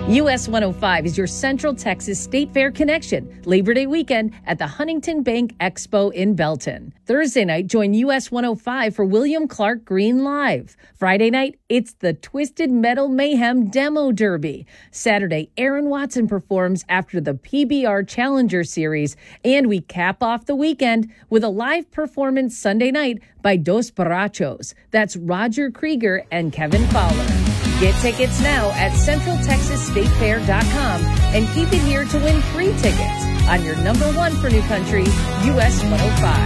US 105 is your Central Texas State Fair connection. Labor Day weekend at the Huntington Bank Expo in Belton. Thursday night, join US 105 for William Clark Green Live. Friday night, it's the Twisted Metal Mayhem Demo Derby. Saturday, Aaron Watson performs after the PBR Challenger Series. And we cap off the weekend with a live performance Sunday night by Dos Borrachos. That's Roger Krieger and Kevin Fowler. Get tickets now at CentralTexasStateFair.com and keep it here to win free tickets on your number one for New Country, US 105.